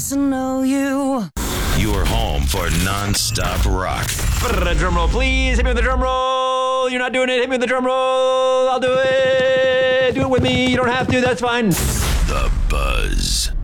to know you. Your home for non-stop rock. Drum roll, please. Hit me with the drum roll. You're not doing it. Hit me with the drum roll. I'll do it. Do it with me. You don't have to. That's fine. The Buzz.